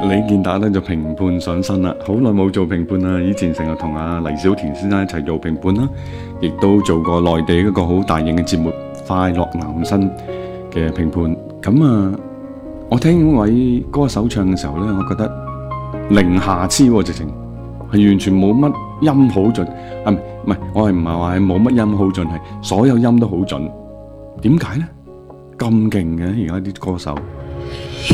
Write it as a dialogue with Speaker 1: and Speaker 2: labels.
Speaker 1: 李健達咧就評判上身啦，好耐冇做評判啦。以前成日同阿黎小田先生一齊做評判啦，亦都做過內地一個好大型嘅節目《快樂男聲》嘅評判。咁啊，我聽呢位歌手唱嘅時候咧，我覺得零瑕疵喎，直情係完全冇乜音好盡。啊，唔係，我係唔係話係冇乜音好盡，係所有音都好準。點解咧？咁勁嘅而家啲歌手。